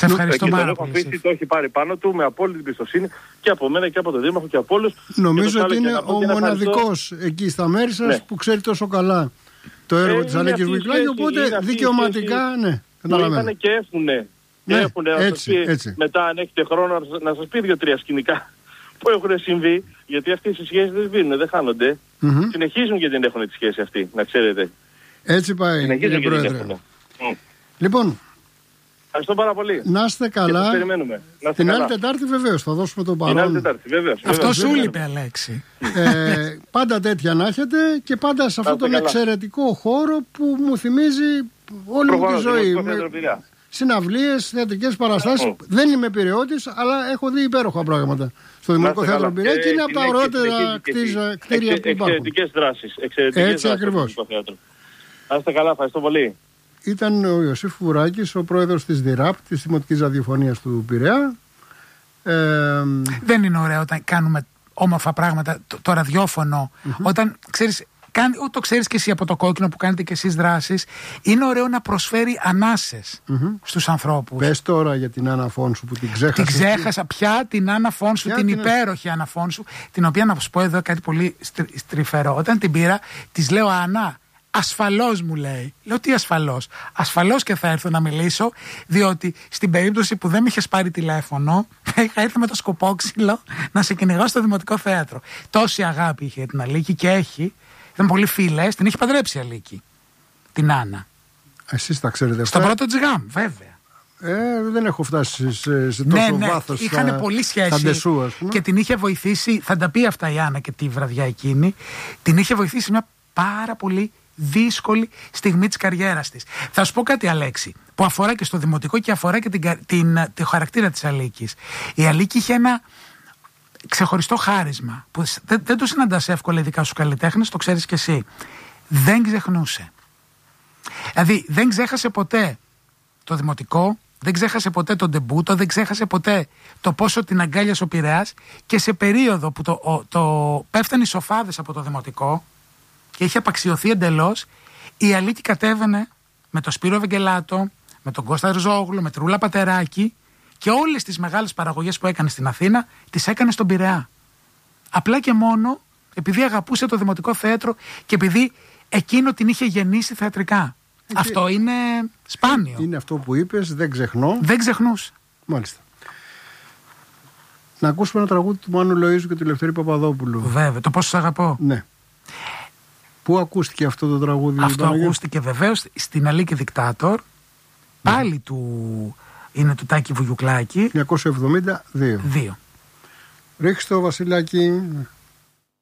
Σε ευχαριστώ πάρα πολύ. Το έχει πάρει πάνω του με απόλυτη εμπιστοσύνη και από μένα και από τον Δήμαρχο και από όλους. Νομίζω ότι είναι ο μοναδικός εκεί στα μέρη σας που ξέρει τόσο καλά το έργο της Αλίκης Βουγιουκλάκη, οπότε δικαιωματικά, ναι. Είχαν και έχουνε. Έτσι. Μετά, αν έχετε χρόνο, να σας πει 2-3 σκηνικά που έχουν συμβεί, γιατί αυτές οι σχέσεις δεν σβήνουν, δεν χάνονται. Συνεχίζουν και δεν έχουν τη σχέση αυτή, να ξέρετε. Έτσι πάει, κύριε Πρόεδρε. Λοιπόν, ευχαριστώ πάρα πολύ. Να είστε καλά. Την άλλη Τετάρτη βεβαίως θα δώσουμε τον παρόν. Την άλλη Τετάρτη, βεβαίως. Αυτό σου λείπει, Αλέξη. Πάντα τέτοια να έχετε και πάντα σε αυτόν τον εξαιρετικό χώρο που μου θυμίζει όλη μου τη ζωή. Συναυλίες, θεατρικές παραστάσεις. Δεν είμαι πειραιώτης, αλλά έχω δει υπέροχα πράγματα στο Δημοτικό Θέατρο Πειραιά και είναι από τα ωραιότερα κτίρια που υπάρχουν. Εξαιρετικές δράσεις. Έτσι ακριβώς. Να είστε καλά, ευχαριστώ πολύ. Ήταν ο Ιωσήφ Βουράκης, ο πρόεδρος της ΔΙΡΑΠ, της Δημοτικής Ραδιοφωνίας του Πειραιά. Δεν είναι ωραίο όταν κάνουμε όμορφα πράγματα το ραδιόφωνο, όταν ξέρεις. Το ξέρεις και εσύ από το κόκκινο που κάνετε και εσείς δράσεις. Είναι ωραίο να προσφέρει ανάσες στους ανθρώπους. Πες τώρα για την Άννα Φόνσου που την ξέχασα. Την ξέχασα πια την Άννα Φόνσου, την υπέροχη Άννα Φόνσου, την οποία να σου πω εδώ κάτι πολύ στριφερό. Όταν την πήρα, της λέω Άννα, ασφαλώς μου λέει. Λέω τι ασφαλώς? Ασφαλώς και θα έρθω να μιλήσω, διότι στην περίπτωση που δεν με είχες πάρει τηλέφωνο, είχα έρθει με το σκοπόξυλο να σε κυνηγάω στο Δημοτικό Θέατρο. Τόση αγάπη είχε την Αλίκη και έχει. Ήταν πολύ φίλες, την είχε παντρέψει η Αλίκη, την Άννα. Εσείς τα ξέρετε αυτά? Στο πρώτο τζιγάμ, βέβαια. Δεν έχω φτάσει σε τόσο βάθος. Είχαν πολύ σχέση και την είχε βοηθήσει, θα τα πει αυτά η Άννα και τη βραδιά εκείνη, την είχε βοηθήσει μια πάρα πολύ δύσκολη στιγμή της καριέρας της. Θα σου πω κάτι, Αλέξη, που αφορά και στο δημοτικό και αφορά και το χαρακτήρα της Αλίκης. Η Αλίκη είχε ένα ξεχωριστό χάρισμα που δεν το συναντάς εύκολα, ειδικά στους καλλιτέχνες, το ξέρεις κι εσύ. Δεν ξεχνούσε. Δηλαδή δεν ξέχασε ποτέ το δημοτικό, δεν ξέχασε ποτέ τον ντεμπούτο, δεν ξέχασε ποτέ το πόσο την αγκάλιασε ο Πειραιάς, και σε περίοδο που το πέφτανε οι σοφάδες από το δημοτικό και είχε απαξιωθεί εντελώς, η Αλίκη κατέβαινε με τον Σπύρο Ευαγγελάτο, με τον Κώστα Ριζόγλου, με τη Ρούλα Πατεράκη, και όλες τις μεγάλες παραγωγές που έκανε στην Αθήνα τις έκανε στον Πειραιά. Απλά και μόνο επειδή αγαπούσε το Δημοτικό Θέατρο και επειδή εκείνο την είχε γεννήσει θεατρικά. Αυτό είναι σπάνιο. Είναι αυτό που είπες, δεν ξεχνώ. Δεν ξεχνούσε. Μάλιστα. Να ακούσουμε ένα τραγούδι του Μάνου Λοΐζου και του Λευτέρη Παπαδόπουλου. Βέβαια, το πόσο σ' αγαπώ. Ναι. Πού ακούστηκε αυτό το τραγούδι? Αυτό ακούστηκε βεβαίως στην Αλίκη Δικτάτορ. Πάλι είναι του Τάκη Βουγιουκλάκη. 1972. Ρίξτε το, Βασιλάκη.